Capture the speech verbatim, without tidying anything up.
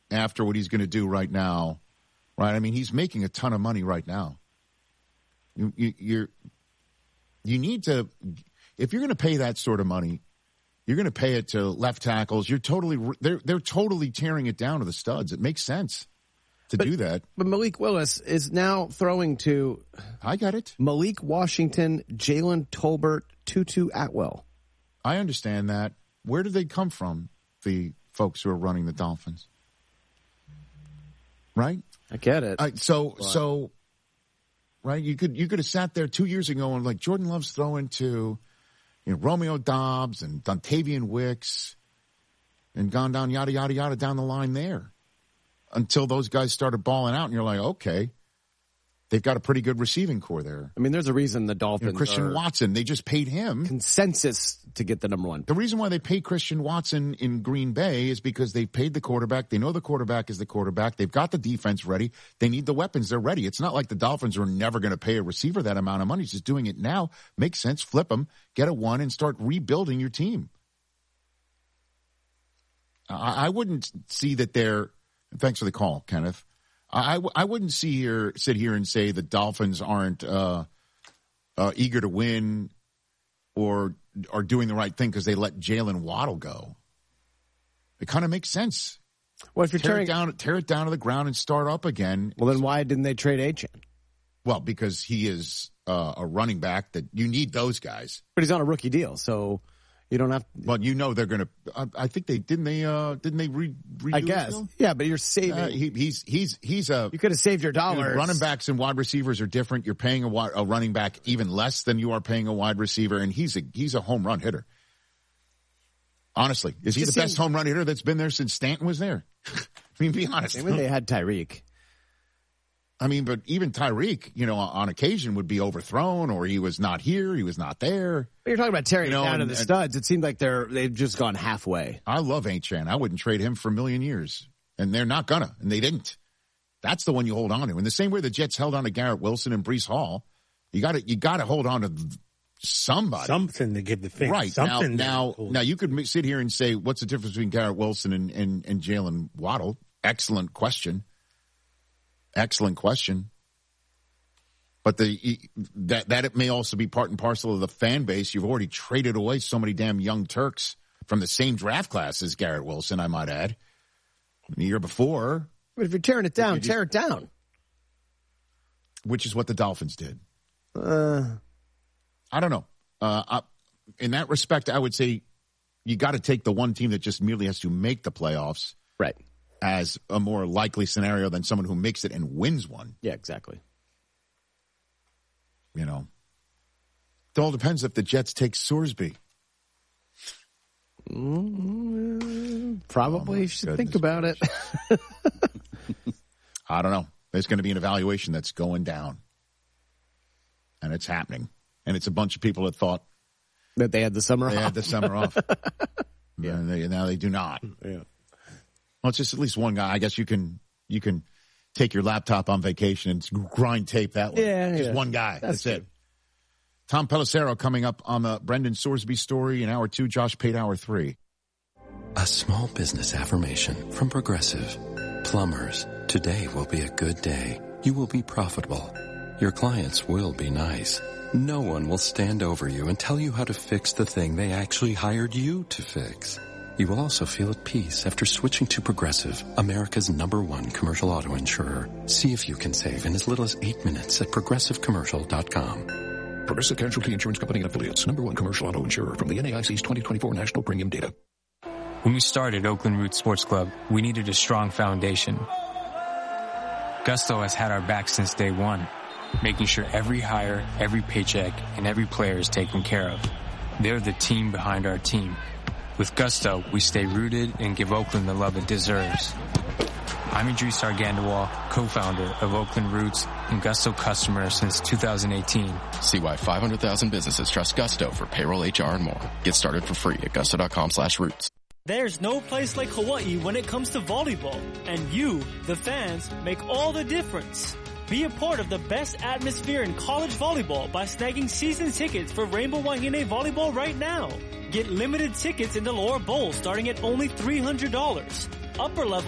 after what he's going to do right now, right? I mean, he's making a ton of money right now. You, you, you're, you need to, if you're going to pay that sort of money, you're going to pay it to left tackles. You're totally, they're they're totally tearing it down to the studs. It makes sense to but, do that. But Malik Willis is now throwing to, I got it. Malik Washington, Jalen Tolbert, Tutu Atwell. I understand that. Where did they come from, the folks who are running the Dolphins? Right? I get it. Uh, so, but. so, right? You could you could have sat there two years ago and like Jordan Love's throwing to, you know, Romeo Doubs and Dontavian Wicks, and gone down yada yada yada down the line there, until those guys started balling out, and you're like, okay, they've got a pretty good receiving core there. I mean, there's a reason the Dolphins. You know, Christian are Watson, they just paid him consensus to get the number one. The reason why they paid Christian Watson in Green Bay is because they paid the quarterback. They know the quarterback is the quarterback. They've got the defense ready. They need the weapons. They're ready. It's not like the Dolphins are never going to pay a receiver that amount of money. He's just doing it now. Makes sense. Flip them, get a one, and start rebuilding your team. I, I wouldn't see that they're. Thanks for the call, Kenneth. I, I wouldn't see here, sit here and say the Dolphins aren't uh, uh, eager to win or are doing the right thing because they let Jalen Waddle go. It kind of makes sense. Well, if you're tear tearing it down, tear it down to the ground and start up again. Well, then why didn't they trade Achane? Well, because he is uh, a running back that you need those guys. But he's on a rookie deal, so you don't have. Well, you know they're going to. I, I think they didn't. They uh, didn't they re, redo I guess. Yeah, but you're saving. Uh, he, he's he's he's a. You could have saved your dollars. You know, running backs and wide receivers are different. You're paying a, a running back even less than you are paying a wide receiver, and he's a he's a home run hitter. Honestly, is he the best home run hitter that's been there since Stanton was there? I mean, be honest. Maybe they had Tyreek. I mean, but even Tyreek, you know, on occasion would be overthrown, or he was not here, he was not there. But you're talking about tearing you know, it down and, to the studs. It seems like they're they've just gone halfway. I love Achane. I wouldn't trade him for a million years, and they're not gonna, and they didn't. That's the one you hold on to. In the same way the Jets held on to Garrett Wilson and Breece Hall, you got to you got to hold on to somebody, something to give the thing. Right something now, now, to now you could sit here and say, what's the difference between Garrett Wilson and and, and Jalen Waddle? Excellent question. Excellent question. But the that that it may also be part and parcel of the fan base. You've already traded away so many damn young Turks from the same draft class as Garrett Wilson, I might add. The year before. But if you're tearing it down, just, tear it down. Which is what the Dolphins did. Uh, I don't know. Uh, I, in that respect, I would say you got to take the one team that just merely has to make the playoffs, right, as a more likely scenario than someone who makes it and wins one. Yeah, exactly. You know, it all depends if the Jets take Sorsby. Mm, probably oh should think about it. I don't know. There's going to be an evaluation that's going down. And it's happening. And it's a bunch of people that thought that they had the summer they off. had the summer off. Yeah. And they, now they do not. Yeah. Well, it's just at least one guy. I guess you can you can take your laptop on vacation and grind tape that way. Yeah, Just yeah. one guy. That's, That's it. Tom Pelissero coming up on the Brendan Sorsby story in hour two. Josh Pate, hour three. A small business affirmation from Progressive. Plumbers, today will be a good day. You will be profitable. Your clients will be nice. No one will stand over you and tell you how to fix the thing they actually hired you to fix. You will also feel at peace after switching to Progressive, America's number one commercial auto insurer. See if you can save in as little as eight minutes at progressive commercial dot com. Progressive Casualty Insurance Company and Affiliates. Number one commercial auto insurer from the N A I C's twenty twenty-four National Premium Data. When we started Oakland Roots Sports Club, we needed a strong foundation. Gusto has had our back since day one, making sure every hire, every paycheck, and every player is taken care of. They're the team behind our team. With Gusto, we stay rooted and give Oakland the love it deserves. I'm Idris Argandawal, co-founder of Oakland Roots and Gusto customer since two thousand eighteen. See why five hundred thousand businesses trust Gusto for payroll, H R, and more. Get started for free at gusto.com slash roots. There's no place like Hawaii when it comes to volleyball, and you, the fans, make all the difference. Be a part of the best atmosphere in college volleyball by snagging season tickets for Rainbow Wahine Volleyball right now. Get limited tickets in the lower bowl starting at only three hundred dollars. Upper level